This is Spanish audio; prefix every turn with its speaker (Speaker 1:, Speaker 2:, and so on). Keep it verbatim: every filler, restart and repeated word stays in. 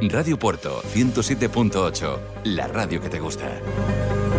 Speaker 1: Radio Puerto ciento siete punto ocho, la radio que te gusta.